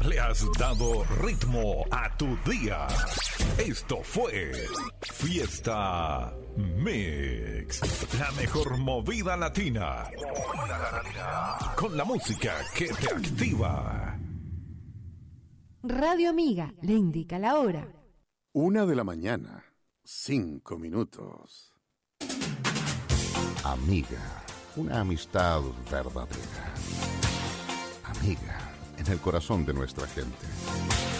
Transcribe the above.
Le has dado ritmo a tu día. Esto fue Fiesta Mix. La mejor movida latina. Con la música que te activa. Radio Amiga le indica la hora. 1:00 a.m, 5 minutos. Amiga, una amistad verdadera. Amiga, en el corazón de nuestra gente.